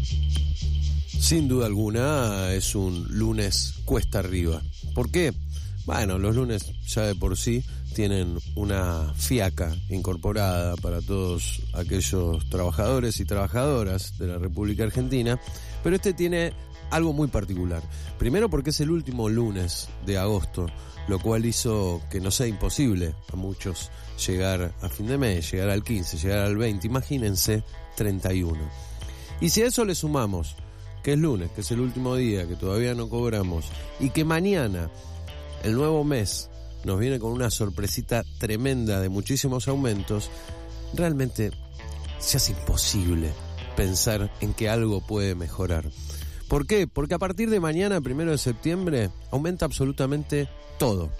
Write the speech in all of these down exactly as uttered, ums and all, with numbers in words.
Sin duda alguna es un lunes cuesta arriba. ¿Por qué? Bueno, los lunes ya de por sí tienen una fiaca incorporada para todos aquellos trabajadores y trabajadoras de la República Argentina, pero este tiene algo muy particular. Primero porque es el último lunes de agosto, lo cual hizo que no sea imposible a muchos llegar a fin de mes, llegar al quince, llegar al veinte, imagínense treinta y uno. Y si a eso le sumamos que es lunes, que es el último día, que todavía no cobramos, y que mañana, el nuevo mes, nos viene con una sorpresita tremenda de muchísimos aumentos, realmente se hace imposible pensar en que algo puede mejorar. ¿Por qué? Porque a partir de mañana, primero de septiembre, aumenta absolutamente todo.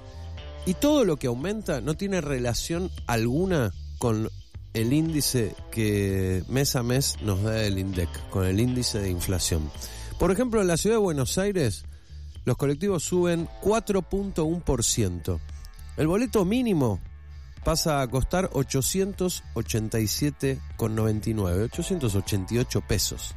Y todo lo que aumenta no tiene relación alguna con el índice que mes a mes nos da el INDEC, con el índice de inflación. Por ejemplo, en la ciudad de Buenos Aires, los colectivos suben cuatro punto uno por ciento. El boleto mínimo pasa a costar ochocientos ochenta y siete con noventa y nueve, ochocientos ochenta y ocho pesos.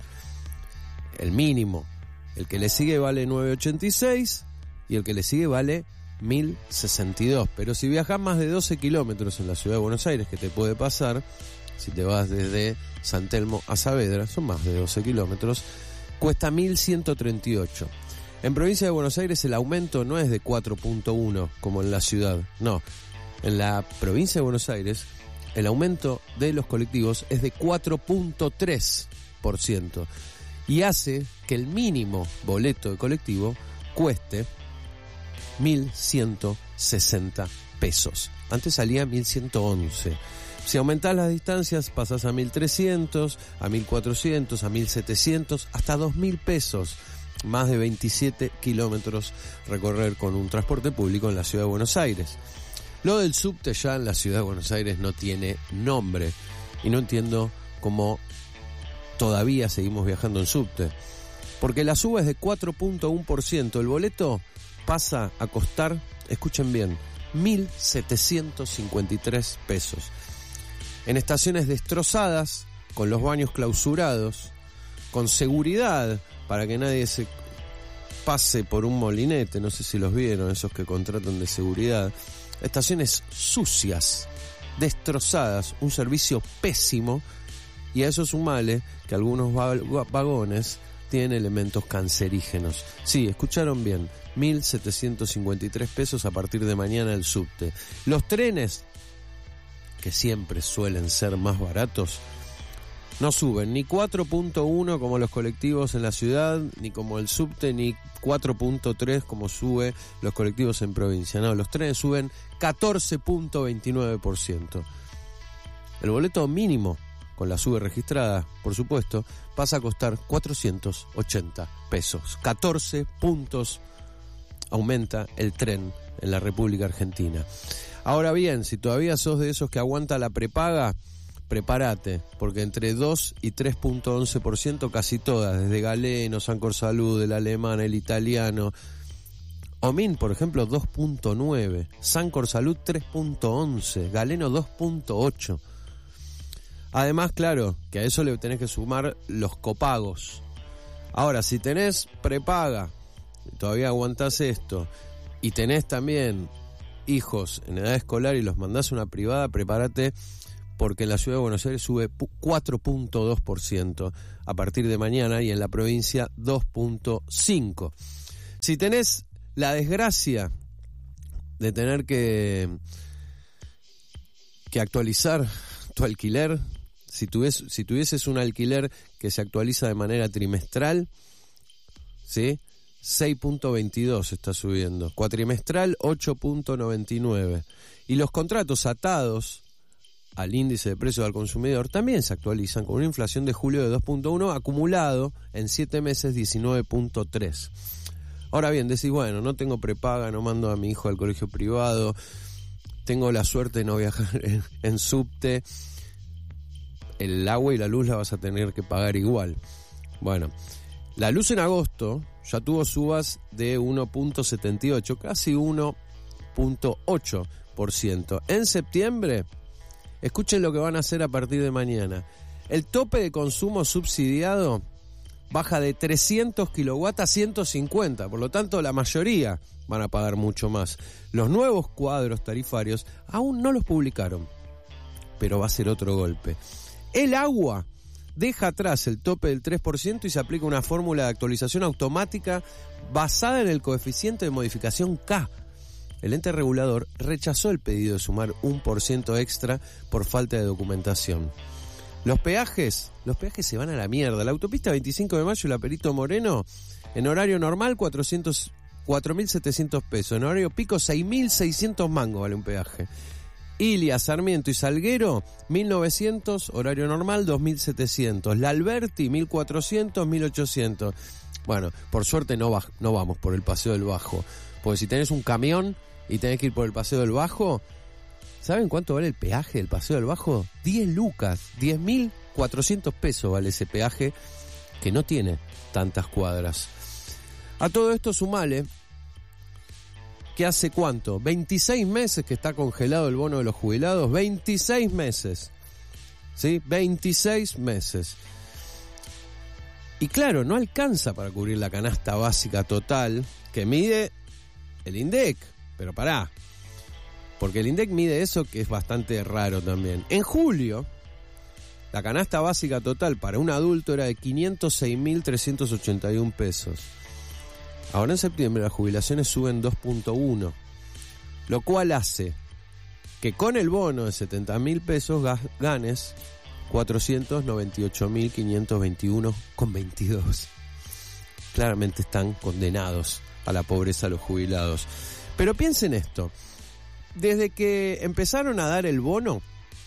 El mínimo. El que le sigue vale novecientos ochenta y seis y el que le sigue vale mil sesenta y dos. Pero si viajas más de doce kilómetros en la ciudad de Buenos Aires, que te puede pasar, si te vas desde San Telmo a Saavedra, son más de doce kilómetros, cuesta mil ciento treinta y ocho. En provincia de Buenos Aires el aumento no es de cuatro punto uno como en la ciudad, no. En la provincia de Buenos Aires el aumento de los colectivos es de cuatro punto tres por ciento y hace que el mínimo boleto de colectivo cueste mil ciento sesenta pesos. Antes salía mil ciento once. Si aumentás las distancias pasás a mil trescientos, a mil cuatrocientos, a mil setecientos, hasta dos mil pesos. Más de veintisiete kilómetros recorrer con un transporte público en la ciudad de Buenos Aires. Lo del subte ya en la ciudad de Buenos Aires no tiene nombre y no entiendo cómo todavía seguimos viajando en subte. Porque la suba es de cuatro punto uno por ciento. El boleto pasa a costar, escuchen bien, mil setecientos cincuenta y tres pesos. En estaciones destrozadas, con los baños clausurados, con seguridad para que nadie se pase por un molinete, no sé si los vieron, esos que contratan de seguridad. Estaciones sucias, destrozadas, un servicio pésimo, y a eso sumale que algunos vagones tienen elementos cancerígenos. Sí, escucharon bien, mil setecientos cincuenta y tres pesos a partir de mañana el subte. Los trenes, que siempre suelen ser más baratos, no suben ni cuatro punto uno como los colectivos en la ciudad, ni como el subte, ni cuatro punto tres como sube los colectivos en provincia. No, los trenes suben catorce punto veintinueve por ciento. El boleto mínimo, con la sube registrada, por supuesto, pasa a costar cuatrocientos ochenta pesos. catorce puntos aumenta el tren en la República Argentina. Ahora bien, si todavía sos de esos que aguanta la prepaga, prepárate, porque entre dos y tres punto once por ciento casi todas, desde Galeno, Sancor Salud, el alemán, el italiano. Omin, por ejemplo, dos punto nueve, Sancor Salud tres punto once, Galeno dos punto ocho. Además, claro, que a eso le tenés que sumar los copagos. Ahora, si tenés prepaga, todavía aguantás esto, y tenés también hijos en edad escolar y los mandás a una privada, prepárate, porque en la ciudad de Buenos Aires sube cuatro punto dos por ciento a partir de mañana y en la provincia dos punto cinco por ciento. Si tenés la desgracia de tener que, que actualizar tu alquiler, si, tuvies, si tuvieses un alquiler que se actualiza de manera trimestral, ¿sí?, seis punto veintidós está subiendo, cuatrimestral ocho punto noventa y nueve, y los contratos atados al índice de precios al consumidor también se actualizan con una inflación de julio de dos punto uno, acumulado en siete meses diecinueve punto tres. Ahora bien, decís, bueno, no tengo prepaga, no mando a mi hijo al colegio privado, tengo la suerte de no viajar en, en subte, el agua y la luz la vas a tener que pagar igual. Bueno, la luz en agosto ya tuvo subas de uno punto setenta y ocho, casi uno punto ocho por ciento. En septiembre, escuchen lo que van a hacer a partir de mañana. El tope de consumo subsidiado baja de trescientos kilowatts a ciento cincuenta, por lo tanto la mayoría van a pagar mucho más. Los nuevos cuadros tarifarios aún no los publicaron, pero va a ser otro golpe. El agua deja atrás el tope del tres por ciento y se aplica una fórmula de actualización automática basada en el coeficiente de modificación K. El ente regulador rechazó el pedido de sumar un por ciento extra por falta de documentación. Los peajes, los peajes se van a la mierda. La autopista veinticinco de mayo y la Perito Moreno, en horario normal cuatrocientos, cuatro mil setecientos pesos. En horario pico seis mil seiscientos mangos vale un peaje. Ilia, Sarmiento y Salguero, mil novecientos, horario normal dos mil setecientos. La Alberti, mil cuatrocientos, mil ochocientos. Bueno, por suerte no, baj- no vamos por el Paseo del Bajo. Porque si tenés un camión y tenés que ir por el Paseo del Bajo, ¿saben cuánto vale el peaje del Paseo del Bajo? diez lucas, diez mil cuatrocientos pesos vale ese peaje que no tiene tantas cuadras. A todo esto sumale que hace cuánto, veintiséis meses que está congelado el bono de los jubilados, veintiséis meses, ¿sí? veintiséis meses. Y claro, no alcanza para cubrir la canasta básica total que mide el INDEC, pero pará, porque el INDEC mide eso que es bastante raro también. En julio, la canasta básica total para un adulto era de quinientos seis mil trescientos ochenta y uno pesos. Ahora en septiembre las jubilaciones suben dos punto uno, lo cual hace que con el bono de setenta mil pesos ganes cuatrocientos noventa y ocho mil quinientos veintiuno con veintidós. Claramente están condenados a la pobreza los jubilados. Pero piensen esto, desde que empezaron a dar el bono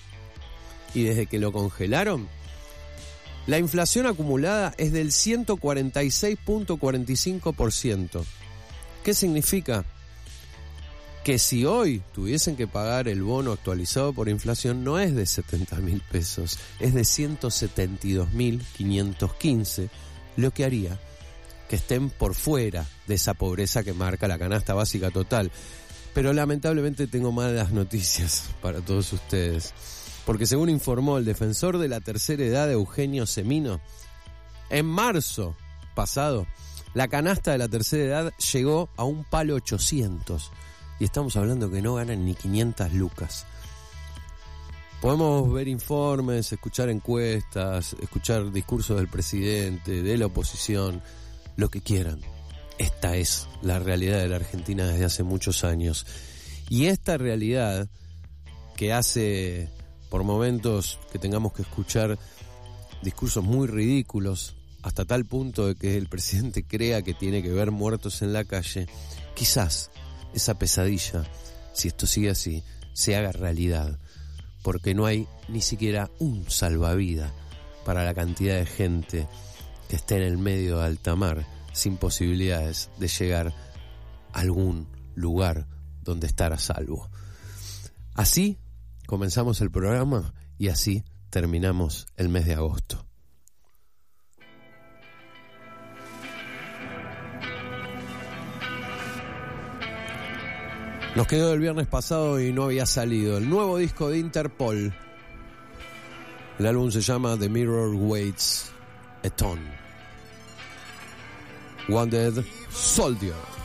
y desde que lo congelaron, la inflación acumulada es del ciento cuarenta y seis punto cuarenta y cinco por ciento. ¿Qué significa? Que si hoy tuviesen que pagar el bono actualizado por inflación, no es de setenta mil pesos, es de ciento setenta y dos mil quinientos quince, lo que haría que estén por fuera de esa pobreza que marca la canasta básica total. Pero lamentablemente tengo malas noticias para todos ustedes, porque según informó el defensor de la tercera edad, Eugenio Semino, en marzo pasado, la canasta de la tercera edad llegó a un palo ochocientos, y estamos hablando que no ganan ni quinientas lucas. Podemos ver informes, escuchar encuestas, escuchar discursos del presidente, de la oposición, lo que quieran. Esta es la realidad de la Argentina desde hace muchos años. Y esta realidad que hace por momentos que tengamos que escuchar discursos muy ridículos, hasta tal punto de que el presidente crea que tiene que ver muertos en la calle, quizás esa pesadilla, si esto sigue así, se haga realidad, porque no hay ni siquiera un salvavidas para la cantidad de gente que está en el medio de alta mar, sin posibilidades de llegar a algún lugar donde estar a salvo. Así comenzamos el programa y así terminamos el mes de agosto. Nos quedó el viernes pasado y no había salido el nuevo disco de Interpol. El álbum se llama The Mirror Waits a Ton. Wounded Soldier.